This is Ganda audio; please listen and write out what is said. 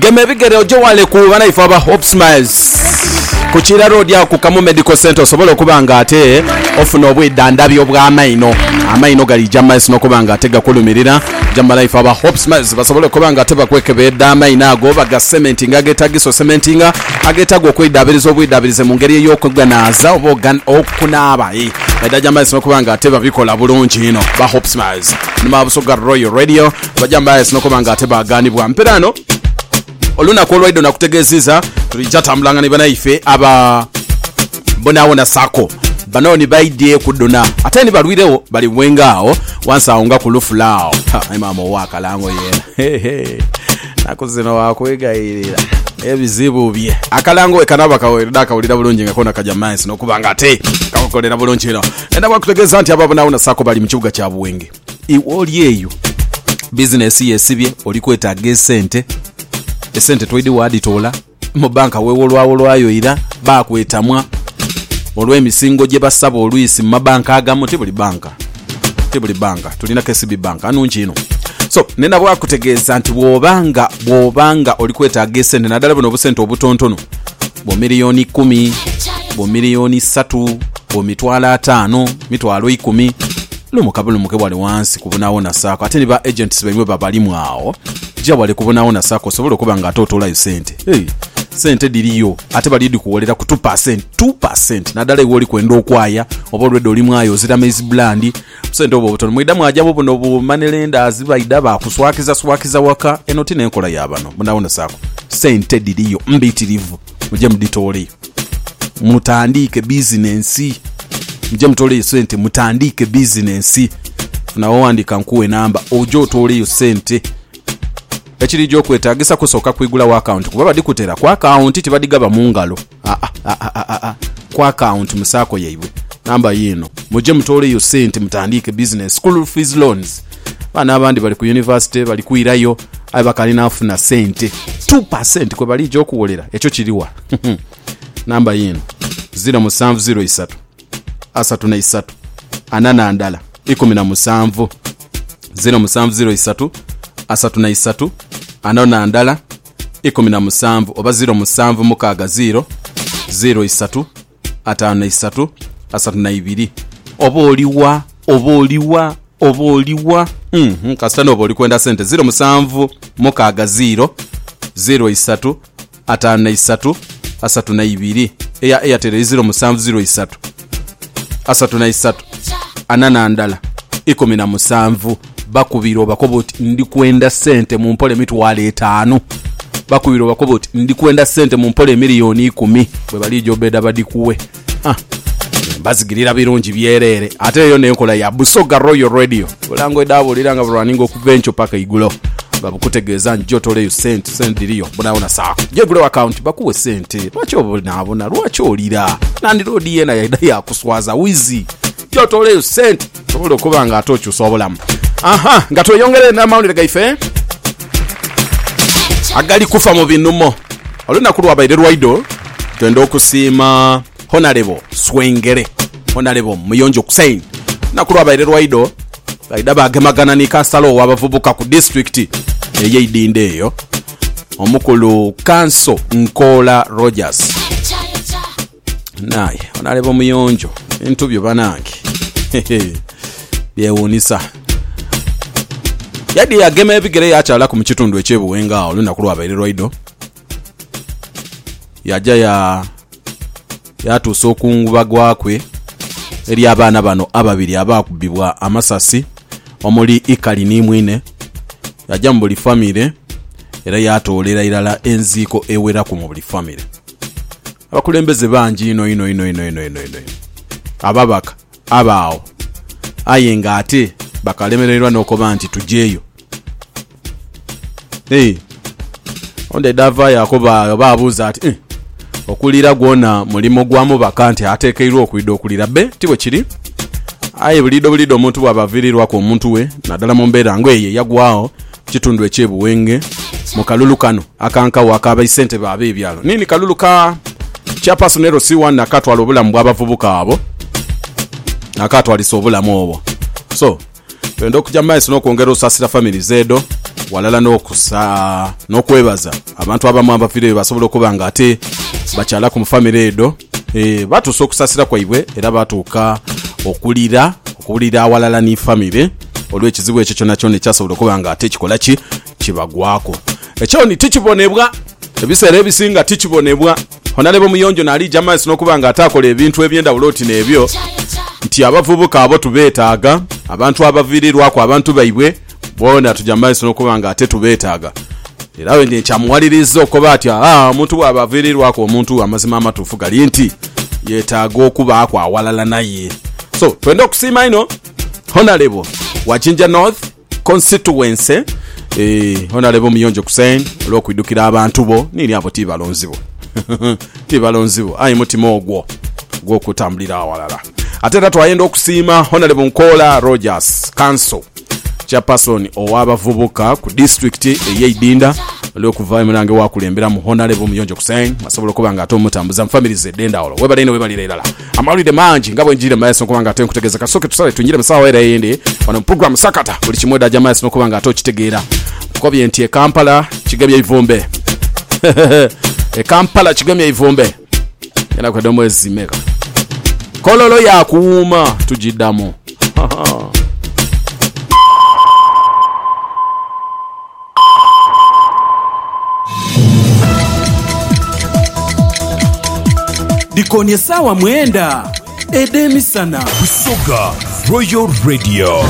geme bigere ojo wale ku bana ifaba Hope Smiles ku Kira Road ya ku Kamu Medical Center osobola okubanga ate ofuna obwedandabyo bw'amaino amaino gali jamais nokubanga ate gakulumirira jamala ifaba Hope Smiles basobola okubanga ate bakwekebedda amaino ago baga cementing agetagiso cementing agetago kwedabirizo obwedabirize mu ngeri y'okuganaza obogan okunaaba eda jamais nokubanga ate babikola bulungi ino ba Hope Smiles nima busoga Royal Radio bajamais nokubanga ate baganibwa mpirano oluna kolwaido nakutegeziza tulijatambulanga ne banaife aba bonawona sako banoni baidye kudona ate ni balwirewo bali mwengaawo wansa aunga kulufulao mama wakalango yena nakuzino wakwegayirira ebizibu bye akalango ekanaba kawerda kawulira bulungi ngakona kajamais nokubanga ate kakokolera bulungi no enda bakutegeza nti aba bonawona sako bali mu kibuga kya Buwenge iwoli eyo business yesibye oli kwetaaga sente esente twidi waditola mu banka wewolwayo ira bakwetamwa olw'emisingo gye basaba olwisi mu mabanka agamu tibuli banka tulina KCB banka anungi ino so nena bwakutegeeza nti bwobanga oli kwetaaga esente naddala buno obusente obutontono bo miliyoni 10 bo miliyoni 3 bo mitwalo 5 mitwalo 10 lumukabulu wali wansi kubunawona sako ate niba agents bemwe babalimu awo jja wale kubunawona sako sobola okubanga atotola sente sente diriyo ate balidi kuwolera ku 2% naddala iwoli kwenda okwaya oba olwedde oli mwayo ziramizi blandi sente obo butono mwidamu ajabo buno bumanelenda azibaida bakuswakiza waka enoti n'enkola yabano bunawona sako sente diriyo mbitirivu muje muditole mutandike business mje mtole sente mutandike business na wandika nkuwe namba ojo tole sente ekiri jo kwetagisa kusoka kwigula wa account kuba badi kutera kwa account tibadigaba mungalo kwa account musako yaibwe namba yino muje mtole sente mutandike business school fees loans bana abandi bali ku university bali kuirayo abakali nafuna sente 2% kwe bali jo kuwolera echo kiriwa namba yino 0703 asatu na isatu anana andala 17 0703 asatu na isatu anana andala 17 oba 07 mukaga 0 03 atana isatu asatu na ibiri oboliwa kasitano oboli kwenda sente 07 mukaga 0 03 atana isatu asatu na ibiri eya Airtel 0703 asatu na isatu anana andala 17 bakubiro bakoboti ndi kwenda sente mu mpole mitwalo 5 bakubiro bakoboti ndi kwenda sente mu mpole miliyoni 10 bwe bali jobeda badikuwe bazigirira birungi byerere ate yo nenkola ya Busoga Royal Radio bulango edabo liranga running okuvencho paka igulo babukutegeeza njotole sente diriyo bunawona sako jegule account bakuwe sente lwacho bonabona lwacho olira nandi rodi yena ya kuswaza wizi jotole sente sobola kubanga atochu sobolamu ngato yongere na mawulire gaife agali kufa mu binumo oluna kulwa baide rwaido twende okusima Honorable Swengere Honorable Muyonjo Kusain nakulwa baide rwaido baida bagemagana ni kasalo wabavubuka ku district eyidinde eyo omukulu Kanso Nkola Rogers naye Honorable Muyonjo entubyo banange byewunisa yadi ya game ebigere yachala ku mukitundu ekyebuwenga oluna kulwa baide rwaido yaja yatuusa okunguba gwakwe eri abaana bano ababiri abakubibwa amasasi omuli Ikali nimwine yajja mu buli family era yatoolera irala enziiko ewera ku mu buli family abakulembeze bangi ino ababaka abaawo ayenga ate bakalemererwa n'okuba nti tujeeyo onde dava yakoba babuuza ati okulira gwona mulimo gwamu bakanti atekeirwa okwidde okulira be tibwe kiri aye bulido omuntu bwabavirirwa ku omuntu we naddala mu mbeera ngweye yagwawo kitundu ekyebuwenge mu kalulu kano akanka wakaba isente babe ebyalo nini kalulu ka chairpersonero C1 nakatwala obulamu bw'abavubuka abo nakatwalisa obulamu obwo so twende okujja maiso n'okwongera osasira family zedo walala n'okwebaza abantu abamu abafiire basobola okuba nga ate bakyala ku family edo batuusa okusasira kwaibwe era batuuka okuwulira awalala ni family olw'ekizibu ekyo kyonna kyonna ekyasobola okuba nga ate kikola kibagwako. Ekyo ni tikibonebwa ebiseera ebisinga tikibonebwa. Honalebo Muyonjo nali jamasi n'okuba nga atakola ebintu ebyendawulo oti n'ebyo nti abavubuka abo tubeetaaga, abantu abaviirirwako abantu baibwe bona tujamasi n'okuba nga ate tubeetaaga. Era we nkyamuwaliriza okuba ati omuntu bw'abaviirirwako omuntu amazima amatuufu gali nti yeetaaga okubaako awalala naye. So twende okusiima ino Honalebo wa Jinja North constituency Honalebo Muyonjo Kusain olw'okwidukira abantu bo niri abo tibalonzibo ayi mutima ogwo gw'okutambulira awalala. Ate era twayenda okusiima Honalebo Nkola Rogers Council chairperson ow'abavubuka ku district ey'Idinda olw'okuva emulange wakulembera mu Honalebo Muyonjo Kusain asobola okuba nga ate omutambuza mu families eddenda olwo webalina irala amawulire mangi nga bwe njire mbayeso okuba nga ate nkutegeeza kasooke tusale tunyire musawa era yende wano mu program sakata buli kimwe dda jamayeso n'okuba nga ate okitegeera kobye nti Kampala kigamya ivumbe Kampala kigamya ivumbe era kwedde mwezi meka kololo ya kuuma tujiddamu Dikonie sawa mwenda edemisana Busoga Royal Radio.